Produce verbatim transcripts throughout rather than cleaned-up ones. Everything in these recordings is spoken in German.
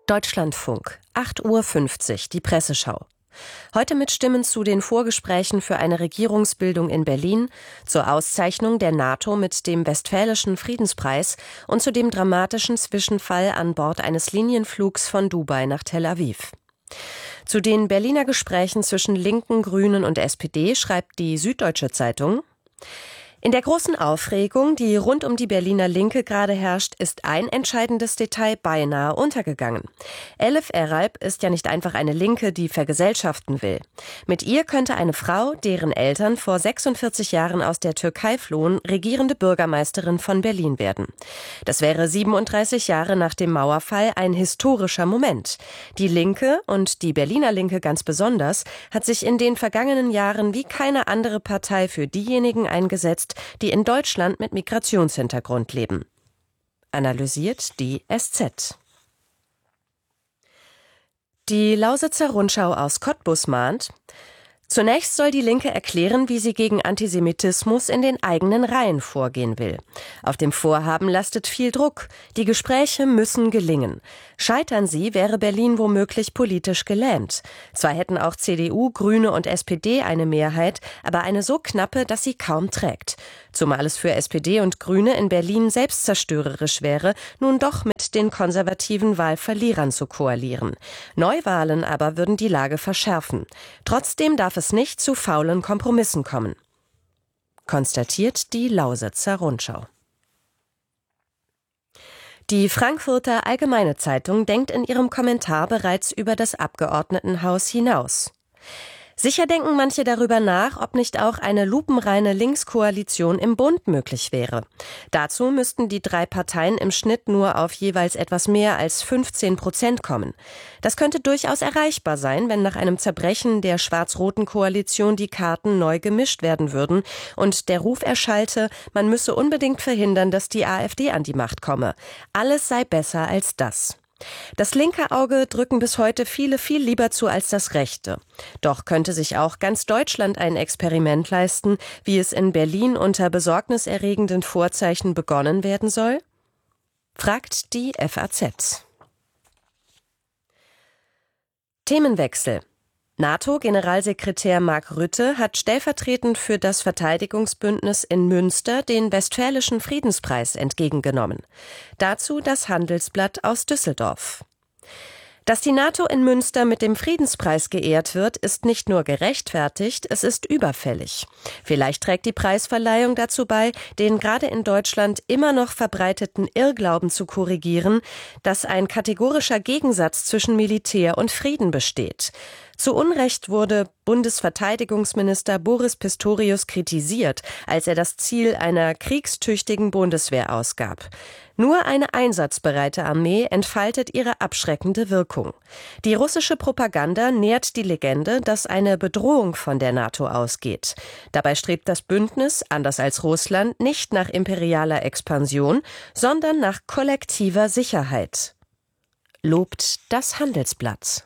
Deutschlandfunk, acht Uhr fünfzig, die Presseschau. Heute mit Stimmen zu den Vorgesprächen für eine Regierungsbildung in Berlin, zur Auszeichnung der NATO mit dem Westfälischen Friedenspreis und zu dem dramatischen Zwischenfall an Bord eines Linienflugs von Dubai nach Tel Aviv. Zu den Berliner Gesprächen zwischen Linken, Grünen und S P D schreibt die Süddeutsche Zeitung: In der großen Aufregung, die rund um die Berliner Linke gerade herrscht, ist ein entscheidendes Detail beinahe untergegangen. Elif Eralp ist ja nicht einfach eine Linke, die vergesellschaften will. Mit ihr könnte eine Frau, deren Eltern vor sechsundvierzig Jahren aus der Türkei flohen, regierende Bürgermeisterin von Berlin werden. Das wäre siebenunddreißig Jahre nach dem Mauerfall ein historischer Moment. Die Linke, und die Berliner Linke ganz besonders, hat sich in den vergangenen Jahren wie keine andere Partei für diejenigen eingesetzt, die in Deutschland mit Migrationshintergrund leben. Analysiert die S Z. Die Lausitzer Rundschau aus Cottbus mahnt: Zunächst soll die Linke erklären, wie sie gegen Antisemitismus in den eigenen Reihen vorgehen will. Auf dem Vorhaben lastet viel Druck. Die Gespräche müssen gelingen. Scheitern sie, wäre Berlin womöglich politisch gelähmt. Zwar hätten auch C D U, Grüne und S P D eine Mehrheit, aber eine so knappe, dass sie kaum trägt. Zumal es für S P D und Grüne in Berlin selbstzerstörerisch wäre, nun doch mit den konservativen Wahlverlierern zu koalieren. Neuwahlen aber würden die Lage verschärfen. Trotzdem darf es nicht zu faulen Kompromissen kommen, konstatiert die Lausitzer Rundschau. Die Frankfurter Allgemeine Zeitung denkt in ihrem Kommentar bereits über das Abgeordnetenhaus hinaus. Sicher denken manche darüber nach, ob nicht auch eine lupenreine Linkskoalition im Bund möglich wäre. Dazu müssten die drei Parteien im Schnitt nur auf jeweils etwas mehr als fünfzehn Prozent kommen. Das könnte durchaus erreichbar sein, wenn nach einem Zerbrechen der schwarz-roten Koalition die Karten neu gemischt werden würden und der Ruf erschallte, man müsse unbedingt verhindern, dass die AfD an die Macht komme. Alles sei besser als das. Das linke Auge drücken bis heute viele viel lieber zu als das rechte. Doch könnte sich auch ganz Deutschland ein Experiment leisten, wie es in Berlin unter besorgniserregenden Vorzeichen begonnen werden soll? Fragt die F A Z. Themenwechsel. NATO-Generalsekretär Mark Rutte hat stellvertretend für das Verteidigungsbündnis in Münster den Westfälischen Friedenspreis entgegengenommen. Dazu das Handelsblatt aus Düsseldorf. Dass die NATO in Münster mit dem Friedenspreis geehrt wird, ist nicht nur gerechtfertigt, es ist überfällig. Vielleicht trägt die Preisverleihung dazu bei, den gerade in Deutschland immer noch verbreiteten Irrglauben zu korrigieren, dass ein kategorischer Gegensatz zwischen Militär und Frieden besteht. Zu Unrecht wurde Bundesverteidigungsminister Boris Pistorius kritisiert, als er das Ziel einer kriegstüchtigen Bundeswehr ausgab. Nur eine einsatzbereite Armee entfaltet ihre abschreckende Wirkung. Die russische Propaganda nährt die Legende, dass eine Bedrohung von der NATO ausgeht. Dabei strebt das Bündnis, anders als Russland, nicht nach imperialer Expansion, sondern nach kollektiver Sicherheit. Lobt das Handelsblatt.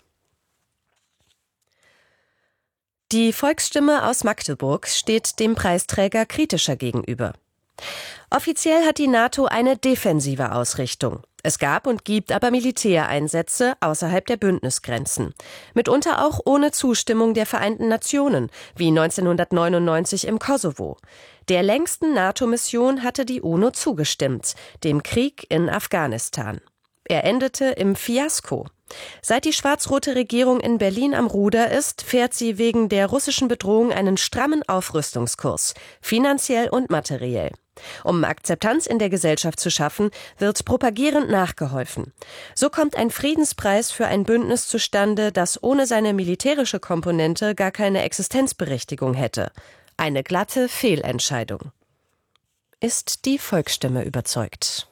Die Volksstimme aus Magdeburg steht dem Preisträger kritischer gegenüber. Offiziell hat die NATO eine defensive Ausrichtung. Es gab und gibt aber Militäreinsätze außerhalb der Bündnisgrenzen. Mitunter auch ohne Zustimmung der Vereinten Nationen, wie neunzehnhundertneunundneunzig im Kosovo. Der längsten NATO-Mission hatte die UNO zugestimmt, dem Krieg in Afghanistan. Er endete im Fiasko. Seit die schwarz-rote Regierung in Berlin am Ruder ist, fährt sie wegen der russischen Bedrohung einen strammen Aufrüstungskurs, finanziell und materiell. Um Akzeptanz in der Gesellschaft zu schaffen, wird propagierend nachgeholfen. So kommt ein Friedenspreis für ein Bündnis zustande, das ohne seine militärische Komponente gar keine Existenzberechtigung hätte. Eine glatte Fehlentscheidung. Ist die Volksstimme überzeugt?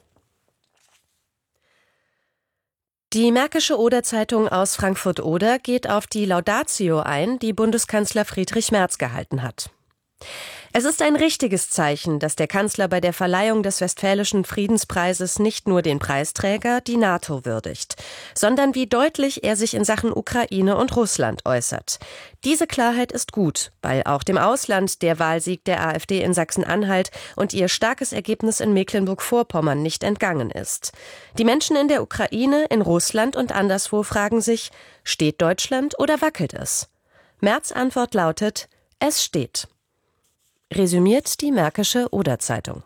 Die Märkische Oder-Zeitung aus Frankfurt-Oder geht auf die Laudatio ein, die Bundeskanzler Friedrich Merz gehalten hat. Es ist ein richtiges Zeichen, dass der Kanzler bei der Verleihung des Westfälischen Friedenspreises nicht nur den Preisträger, die NATO, würdigt, sondern wie deutlich er sich in Sachen Ukraine und Russland äußert. Diese Klarheit ist gut, weil auch dem Ausland der Wahlsieg der AfD in Sachsen-Anhalt und ihr starkes Ergebnis in Mecklenburg-Vorpommern nicht entgangen ist. Die Menschen in der Ukraine, in Russland und anderswo fragen sich, steht Deutschland oder wackelt es? Merz' Antwort lautet, es steht. Resümiert die Märkische Oder-Zeitung.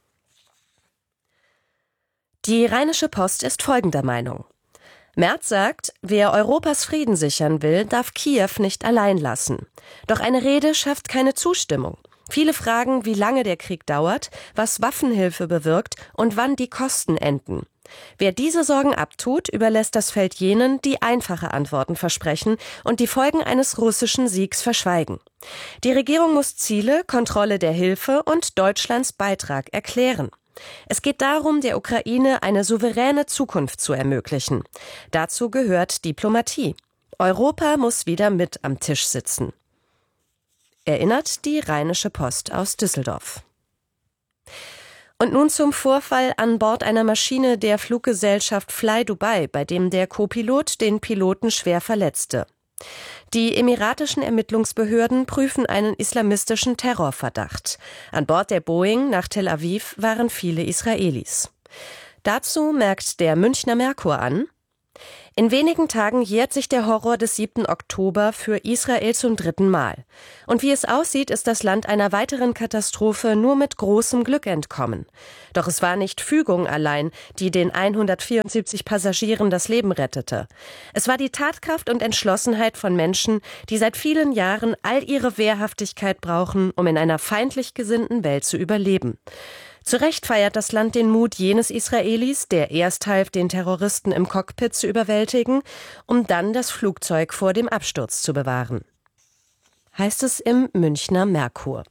Die Rheinische Post ist folgender Meinung. Merz sagt, wer Europas Frieden sichern will, darf Kiew nicht allein lassen. Doch eine Rede schafft keine Zustimmung. Viele fragen, wie lange der Krieg dauert, was Waffenhilfe bewirkt und wann die Kosten enden. Wer diese Sorgen abtut, überlässt das Feld jenen, die einfache Antworten versprechen und die Folgen eines russischen Siegs verschweigen. Die Regierung muss Ziele, Kontrolle der Hilfe und Deutschlands Beitrag erklären. Es geht darum, der Ukraine eine souveräne Zukunft zu ermöglichen. Dazu gehört Diplomatie. Europa muss wieder mit am Tisch sitzen. Erinnert die Rheinische Post aus Düsseldorf. Und nun zum Vorfall an Bord einer Maschine der Fluggesellschaft Fly Dubai, bei dem der Co-Pilot den Piloten schwer verletzte. Die emiratischen Ermittlungsbehörden prüfen einen islamistischen Terrorverdacht. An Bord der Boeing nach Tel Aviv waren viele Israelis. Dazu merkt der Münchner Merkur an: In wenigen Tagen jährt sich der Horror des siebten Oktober für Israel zum dritten Mal. Und wie es aussieht, ist das Land einer weiteren Katastrophe nur mit großem Glück entkommen. Doch es war nicht Fügung allein, die den hundertvierundsiebzig Passagieren das Leben rettete. Es war die Tatkraft und Entschlossenheit von Menschen, die seit vielen Jahren all ihre Wehrhaftigkeit brauchen, um in einer feindlich gesinnten Welt zu überleben. Zu Recht feiert das Land den Mut jenes Israelis, der erst half, den Terroristen im Cockpit zu überwältigen, um dann das Flugzeug vor dem Absturz zu bewahren. Heißt es im Münchner Merkur.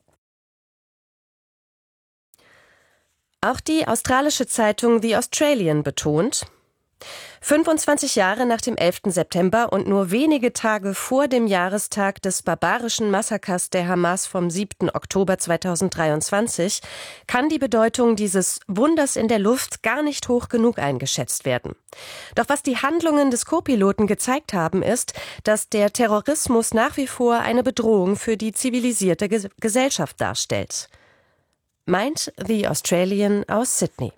Auch die australische Zeitung The Australian betont: fünfundzwanzig Jahre nach dem elften September und nur wenige Tage vor dem Jahrestag des barbarischen Massakers der Hamas vom siebten Oktober zweitausenddreiundzwanzig kann die Bedeutung dieses Wunders in der Luft gar nicht hoch genug eingeschätzt werden. Doch was die Handlungen des Co-Piloten gezeigt haben, ist, dass der Terrorismus nach wie vor eine Bedrohung für die zivilisierte Ges- Gesellschaft darstellt. Meint The Australian aus Sydney.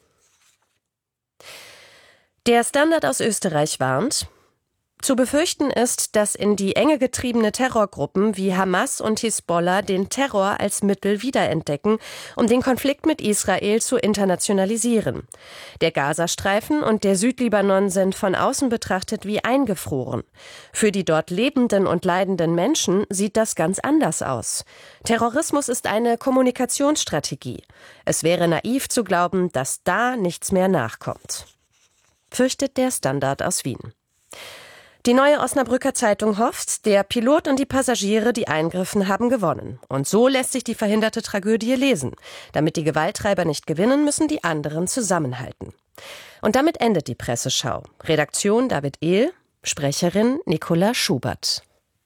Der Standard aus Österreich warnt: Zu befürchten ist, dass in die Enge getriebene Terrorgruppen wie Hamas und Hisbollah den Terror als Mittel wiederentdecken, um den Konflikt mit Israel zu internationalisieren. Der Gazastreifen und der Südlibanon sind von außen betrachtet wie eingefroren. Für die dort lebenden und leidenden Menschen sieht das ganz anders aus. Terrorismus ist eine Kommunikationsstrategie. Es wäre naiv zu glauben, dass da nichts mehr nachkommt. Fürchtet der Standard aus Wien. Die Neue Osnabrücker Zeitung hofft, der Pilot und die Passagiere, die eingriffen, haben gewonnen. Und so lässt sich die verhinderte Tragödie lesen. Damit die Gewalttreiber nicht gewinnen, müssen die anderen zusammenhalten. Und damit endet die Presseschau. Redaktion David Ehl, Sprecherin Nicola Schubert.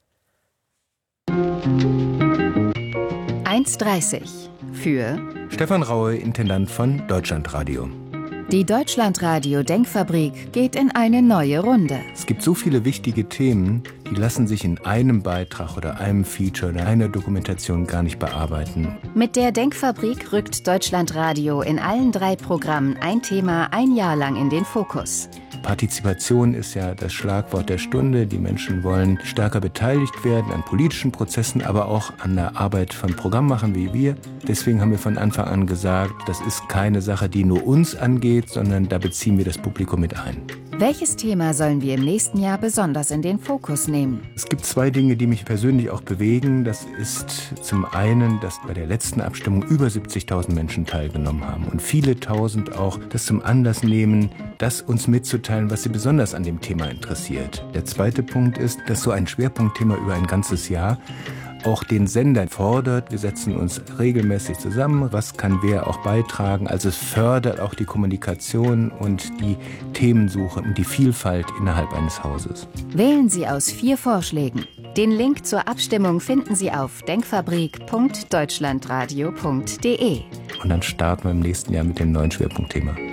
eins dreißig für Stefan Raue, Intendant von Deutschlandradio. Die Deutschlandradio-Denkfabrik geht in eine neue Runde. Es gibt so viele wichtige Themen, die lassen sich in einem Beitrag oder einem Feature oder einer Dokumentation gar nicht bearbeiten. Mit der Denkfabrik rückt Deutschlandradio in allen drei Programmen ein Thema ein Jahr lang in den Fokus. Partizipation ist ja das Schlagwort der Stunde. Die Menschen wollen stärker beteiligt werden an politischen Prozessen, aber auch an der Arbeit von Programmmachern wie wir. Deswegen haben wir von Anfang an gesagt, das ist keine Sache, die nur uns angeht, sondern da beziehen wir das Publikum mit ein. Welches Thema sollen wir im nächsten Jahr besonders in den Fokus nehmen? Es gibt zwei Dinge, die mich persönlich auch bewegen. Das ist zum einen, dass bei der letzten Abstimmung über siebzigtausend Menschen teilgenommen haben und viele Tausend auch das zum Anlass nehmen, das uns mitzuteilen, was sie besonders an dem Thema interessiert. Der zweite Punkt ist, dass so ein Schwerpunktthema über ein ganzes Jahr auch den Sender fordert. Wir setzen uns regelmäßig zusammen. Was kann wer auch beitragen? Also es fördert auch die Kommunikation und die Themensuche und die Vielfalt innerhalb eines Hauses. Wählen Sie aus vier Vorschlägen. Den Link zur Abstimmung finden Sie auf denkfabrik punkt deutschlandradio punkt de. Und dann starten wir im nächsten Jahr mit dem neuen Schwerpunktthema.